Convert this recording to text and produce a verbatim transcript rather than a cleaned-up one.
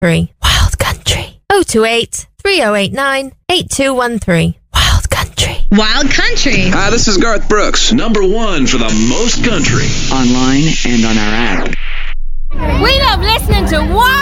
three. Wild Country. oh two eight, three oh eight nine, eight two one three. Wild Country. Wild Country. Hi, this is Garth Brooks, number one for the most country. Online and on our app. We love listening to Wild